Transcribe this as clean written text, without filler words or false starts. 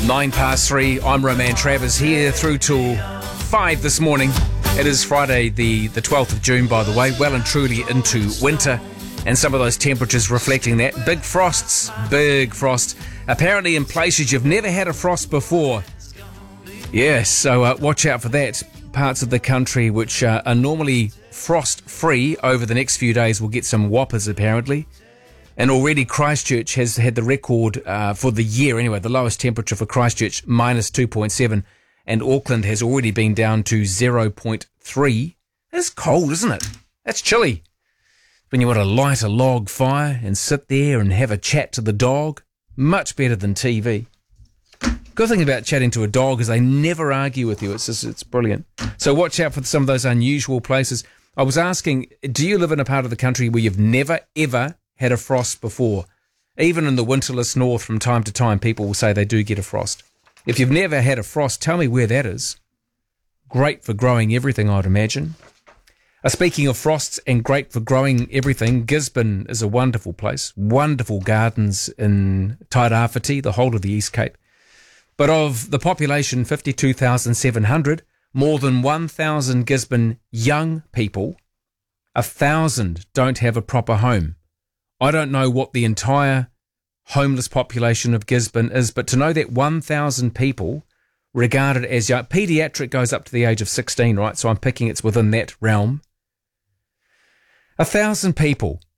3:09. I'm Roman Travers here through till 5 this morning. It is Friday the 12th of June, by the way, well and truly into winter, and some of those temperatures reflecting that. Big frost, apparently in places you've never had a frost before. Yes, so watch out for that. Parts of the country which are normally frost-free over the next few days will get some whoppers, apparently. And already Christchurch has had the record for the year, anyway, the lowest temperature for Christchurch, minus 2.7, and Auckland has already been down to 0.3. That's cold, isn't it? That's chilly. When you want to light a log fire and sit there and have a chat to the dog, much better than TV. Good thing about chatting to a dog is they never argue with you. It's brilliant. So watch out for some of those unusual places. I was asking, do you live in a part of the country where you've never, ever had a frost before? Even in the winterless north, from time to time, people will say they do get a frost. If you've never had a frost, tell me where that is. Great for growing everything, I'd imagine. Speaking of frosts and great for growing everything, Gisborne is a wonderful place. Wonderful gardens in Tairāwhiti, the whole of the East Cape. But of the population, 52,700, more than 1,000 Gisborne young people, 1,000 don't have a proper home. I don't know what the entire homeless population of Gisborne is, but to know that 1,000 people regarded as young, paediatric goes up to the age of 16, right? So I'm picking it's within that realm. 1,000 people